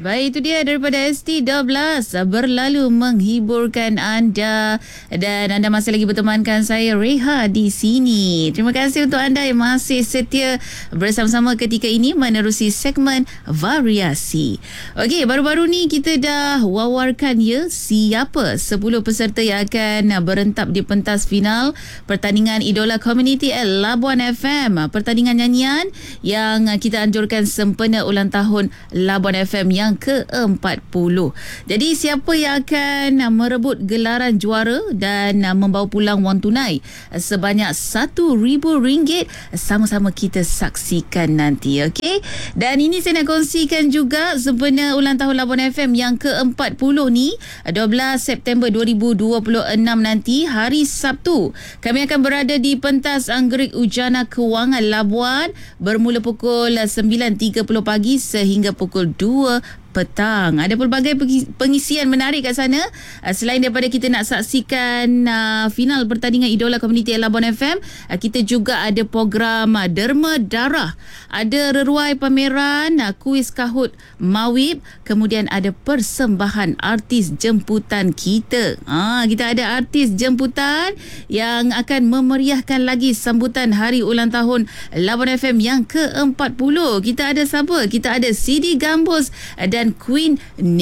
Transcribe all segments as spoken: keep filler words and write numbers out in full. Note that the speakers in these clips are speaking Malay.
Baik, itu dia daripada S T dua belas berlalu menghiburkan anda, dan anda masih lagi bertemankan saya Reha di sini. Terima kasih untuk anda yang masih setia bersama-sama ketika ini menerusi segmen variasi. Okey, baru-baru ni kita dah wawarkan ya siapa sepuluh peserta yang akan berentap di pentas final pertandingan Idola Community at Labuan F M, pertandingan nyanyian yang kita anjurkan sempena ulang tahun Labuan F M yang yang ke empat puluh. Jadi siapa yang akan merebut gelaran juara dan membawa pulang wang tunai sebanyak satu ribu ringgit, sama-sama kita saksikan nanti, okey? Dan ini saya nak kongsikan juga sempena ulang tahun Labuan F M yang ke empat puluh ni, dua belas September dua ribu dua puluh enam nanti, hari Sabtu. Kami akan berada di pentas Anggerik Ujana Kewangan Labuan bermula pukul sembilan tiga puluh pagi sehingga pukul dua petang. Ada pelbagai pengisian menarik kat sana. Selain daripada kita nak saksikan uh, final pertandingan Idola Community Labuan F M, uh, kita juga ada program uh, Derma Darah. Ada reruai pameran, uh, kuis kahut Mawib, kemudian ada persembahan artis jemputan kita. Ah, kita ada artis jemputan yang akan memeriahkan lagi sambutan hari ulang tahun Labuan F M yang ke empat puluh. Kita ada siapa? Kita ada Sidi Gambus dan Queen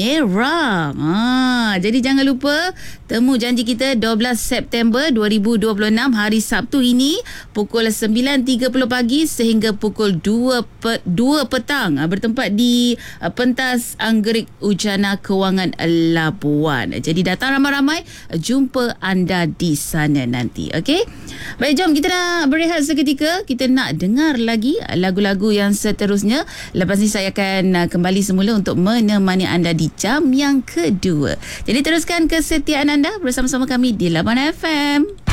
Nera. Ha, jadi jangan lupa temu janji kita dua belas September dua ribu dua puluh enam hari Sabtu ini pukul sembilan tiga puluh pagi sehingga pukul dua, pe, dua petang, bertempat di uh, pentas Anggerik Ujana Kewangan Labuan. Jadi datang ramai-ramai, jumpa anda di sana nanti. Okey? Baik, jom kita nak berehat seketika. Kita nak dengar lagi lagu-lagu yang seterusnya. Lepas ni saya akan uh, kembali semula untuk menemani anda di jam yang kedua. Jadi teruskan kesetiaan anda bersama-sama kami di Labuan F M.